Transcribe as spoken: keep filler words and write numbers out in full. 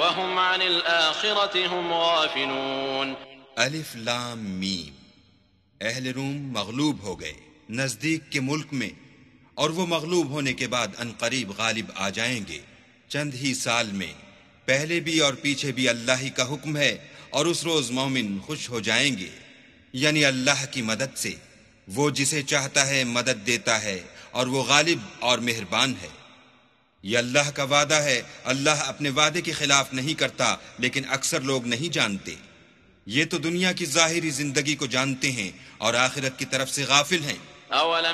वहुम अनिल आखिरति हुम गाफिलून। अलिफ लाम मीम। अहले रूम मगलूब हो गए नजदीक के मुल्क में, और वो मगलूब होने के बाद अनकरीब गालिब आ जाएंगे चंद ही साल में। पहले भी और पीछे भी अल्लाह ही का हुक्म है, और उस रोज मोमिन खुश हो जाएंगे, यानी अल्लाह की मदद से। वो जिसे चाहता है मदद देता है, और वो गालिब और मेहरबान है। ये अल्लाह का वादा है, अल्लाह अपने वादे के खिलाफ नहीं करता, लेकिन अक्सर लोग नहीं जानते। ये तो दुनिया की जाहिरी जिंदगी को जानते हैं और आखिरत की तरफ से गाफिल हैं।